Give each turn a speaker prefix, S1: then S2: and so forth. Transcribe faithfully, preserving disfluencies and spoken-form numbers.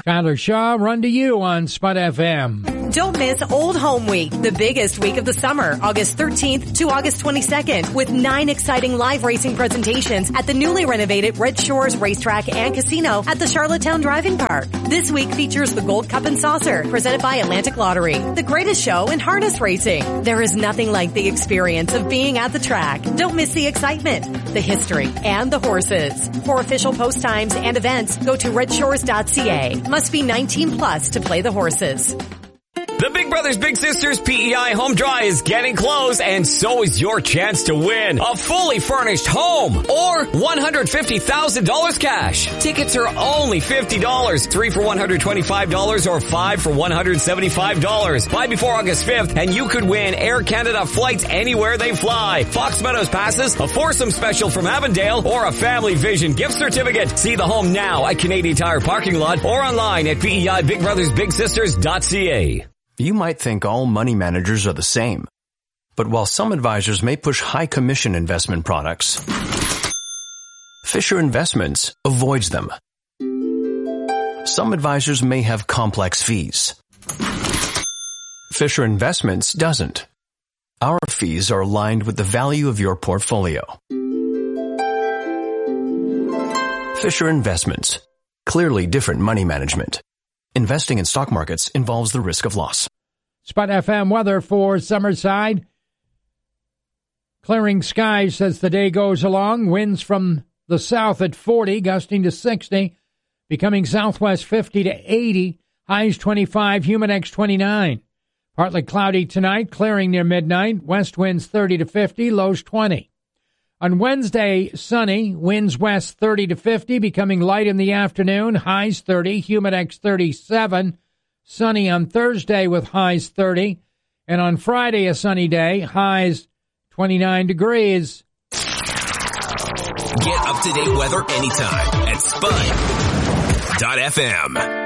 S1: Tyler Shaw, Run to You on Spud F M.
S2: Don't miss Old Home Week, the biggest week of the summer, August thirteenth to August twenty-second, with nine exciting live racing presentations at the newly renovated Red Shores Racetrack and Casino at the Charlottetown Driving Park. This week features the Gold Cup and Saucer, presented by Atlantic Lottery, the greatest show in harness racing. There is nothing like the experience of being at the track. Don't miss the excitement, the history, and the horses. For official post times and events, go to red shores dot c a. Must be nineteen plus to play the horses.
S3: The Big Brothers Big Sisters P E I Home Draw is getting close, and so is your chance to win a fully furnished home or one hundred fifty thousand dollars cash. Tickets are only fifty dollars, three for one hundred twenty-five dollars or five for one hundred seventy-five dollars. Buy before August fifth and you could win Air Canada flights anywhere they fly, Fox Meadows passes, a foursome special from Avondale, or a Family Vision gift certificate. See the home now at Canadian Tire parking lot or online at P E I Big Brothers Big Sisters dot c a.
S4: You might think all money managers are the same. But while some advisors may push high commission investment products, Fisher Investments avoids them. Some advisors may have complex fees. Fisher Investments doesn't. Our fees are aligned with the value of your portfolio. Fisher Investments. Clearly different money management. Investing in stock markets involves the risk of loss.
S1: Spud F M weather for Summerside. Clearing skies as the day goes along. Winds from the south at forty, gusting to sixty, becoming southwest fifty to eighty. Highs twenty-five, Humidex twenty-nine. Partly cloudy tonight, clearing near midnight. West winds thirty to fifty, lows twenty. On Wednesday, sunny, winds west thirty to fifty, becoming light in the afternoon, highs thirty, Humidex thirty-seven. Sunny on Thursday with highs thirty. And on Friday, a sunny day, highs twenty-nine degrees.
S5: Get up-to-date weather anytime at Spud dot f m.